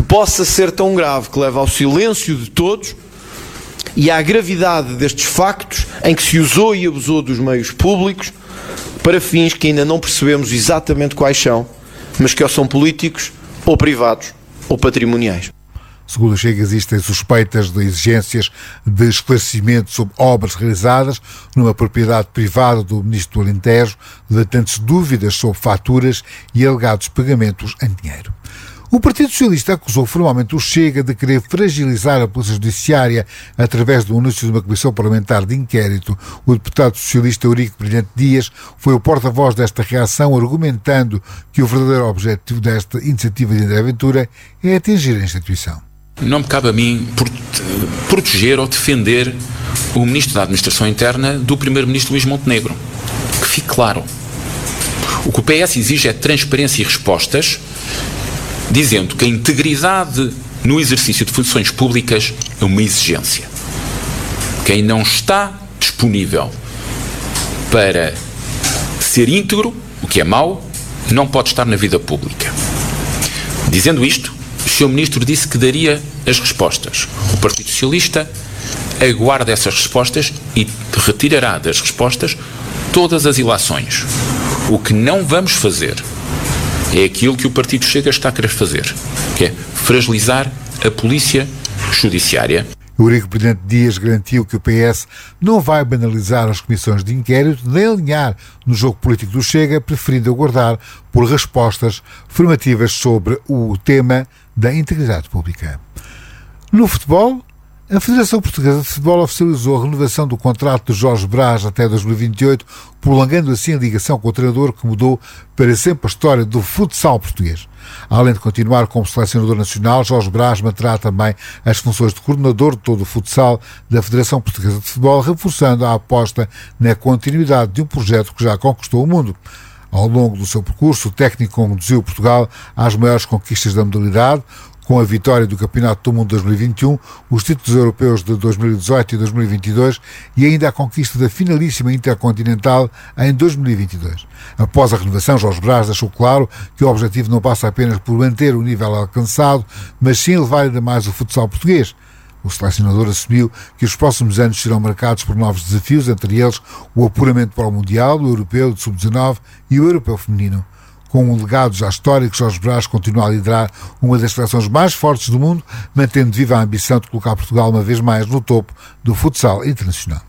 possa ser tão grave que leve ao silêncio de todos e à gravidade destes factos em que se usou e abusou dos meios públicos para fins que ainda não percebemos exatamente quais são, mas que ou são políticos, ou privados, ou patrimoniais. Segundo o Chega, existem suspeitas de exigências de esclarecimento sobre obras realizadas numa propriedade privada do Ministro do Alentejo, levantantes dúvidas sobre faturas e alegados pagamentos em dinheiro. O Partido Socialista acusou formalmente o Chega de querer fragilizar a Polícia Judiciária através do anúncio de uma comissão parlamentar de inquérito. O deputado socialista Eurico Brilhante Dias foi o porta-voz desta reação, argumentando que o verdadeiro objetivo desta iniciativa de André Ventura é atingir a instituição. Não me cabe a mim proteger ou defender o Ministro da Administração Interna do Primeiro-Ministro Luís Montenegro. Que fique claro. O que o PS exige é transparência e respostas, dizendo que a integridade no exercício de funções públicas é uma exigência. Quem não está disponível para ser íntegro, o que é mau, não pode estar na vida pública. Dizendo isto, o Sr. Ministro disse que daria as respostas. O Partido Socialista aguarda essas respostas e retirará das respostas todas as ilações. O que não vamos fazer é aquilo que o Partido Chega está a querer fazer, que é fragilizar a Polícia Judiciária. Eurico Brilhante Dias garantiu que o PS não vai banalizar as comissões de inquérito nem alinhar no jogo político do Chega, preferindo aguardar por respostas afirmativas sobre o tema da integridade pública. No futebol, a Federação Portuguesa de Futebol oficializou a renovação do contrato de Jorge Brás até 2028, prolongando assim a ligação com o treinador que mudou para sempre a história do futsal português. Além de continuar como selecionador nacional, Jorge Brás manterá também as funções de coordenador de todo o futsal da Federação Portuguesa de Futebol, reforçando a aposta na continuidade de um projeto que já conquistou o mundo. Ao longo do seu percurso, o técnico conduziu Portugal às maiores conquistas da modalidade, com a vitória do Campeonato do Mundo de 2021, os títulos europeus de 2018 e 2022 e ainda a conquista da finalíssima intercontinental em 2022. Após a renovação, Jorge Brás deixou claro que o objetivo não passa apenas por manter o nível alcançado, mas sim elevar ainda mais o futsal português. O selecionador assumiu que os próximos anos serão marcados por novos desafios, entre eles o apuramento para o Mundial, o Europeu de Sub-19 e o Europeu Feminino. Com um legado já histórico, Jorge Brás continua a liderar uma das seleções mais fortes do mundo, mantendo viva a ambição de colocar Portugal uma vez mais no topo do futsal internacional.